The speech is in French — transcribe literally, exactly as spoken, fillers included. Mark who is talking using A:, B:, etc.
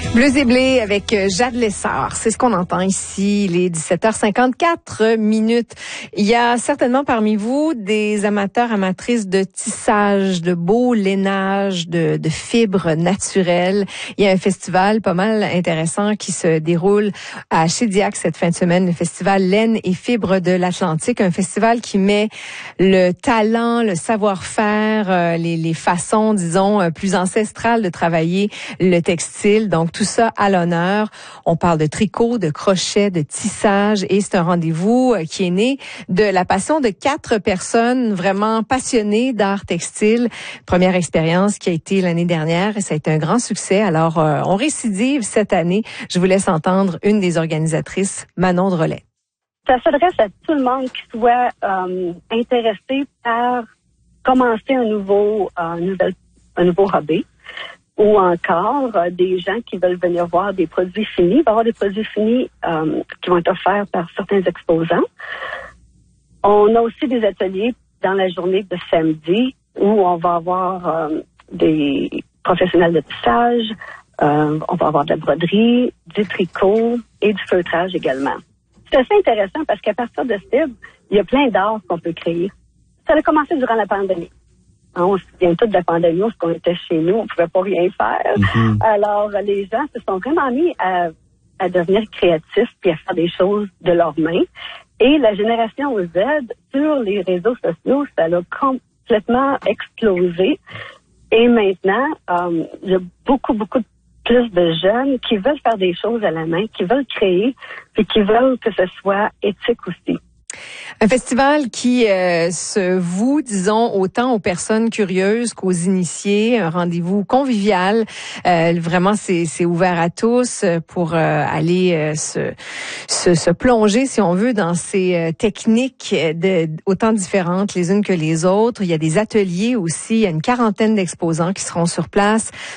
A: Bleus et blés avec Jade Lessard, c'est ce qu'on entend ici, il est dix-sept heures cinquante-quatre minutes. Il y a certainement parmi vous des amateurs, amatrices de tissage, de beau lainage, de, de fibres naturelles. Il y a un festival pas mal intéressant qui se déroule à Shediac cette fin de semaine, le festival Laine et Fibres de l'Atlantique, un festival qui met le talent, le savoir-faire, euh, les, les façons, disons, plus ancestrales de travailler le textile. Donc, tout ça à l'honneur. On parle de tricot, de crochet, de tissage et c'est un rendez-vous qui est né de la passion de quatre personnes vraiment passionnées d'art textile. Première expérience qui a été l'année dernière et ça a été un grand succès. Alors, euh, on récidive cette année. Je vous laisse entendre une des organisatrices, Manon Drolet.
B: Ça s'adresse à tout le monde qui soit euh, intéressé par commencer un nouveau, euh, nouvel, un nouveau hobby. Ou encore euh, des gens qui veulent venir voir des produits finis. Il va y avoir des produits finis euh, qui vont être offerts par certains exposants. On a aussi des ateliers dans la journée de samedi où on va avoir euh, des professionnels de tissage, euh, on va avoir de la broderie, du tricot et du feutrage également. C'est assez intéressant parce qu'à partir de cible, il y a plein d'arts qu'on peut créer. Ça a commencé durant la pandémie. On se souvient tous de la pandémie, où on était chez nous, on pouvait pas rien faire. Mm-hmm. Alors, les gens se sont vraiment mis à, à devenir créatifs puis à faire des choses de leurs mains. Et la génération Z, sur les réseaux sociaux, ça a complètement explosé. Et maintenant, euh, il y a beaucoup, beaucoup plus de jeunes qui veulent faire des choses à la main, qui veulent créer, puis qui veulent que ce soit éthique aussi.
A: Un festival qui euh, se voue, disons, autant aux personnes curieuses qu'aux initiés. Un rendez-vous convivial. Euh, vraiment, c'est, c'est ouvert à tous pour euh, aller euh, se, se, se plonger, si on veut, dans ces euh, techniques de, autant différentes les unes que les autres. Il y a des ateliers aussi. Il y a une quarantaine d'exposants qui seront sur place.